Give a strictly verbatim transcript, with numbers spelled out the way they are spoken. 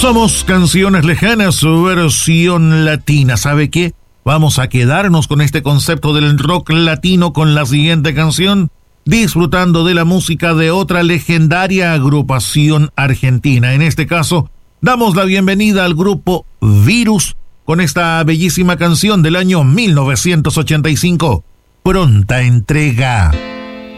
Somos Canciones Lejanas, su versión latina. ¿Sabe qué? Vamos a quedarnos con este concepto del rock latino con la siguiente canción, disfrutando de la música de otra legendaria agrupación argentina. En este caso, damos la bienvenida al grupo Virus con esta bellísima canción del año mil novecientos ochenta y cinco, Pronta Entrega.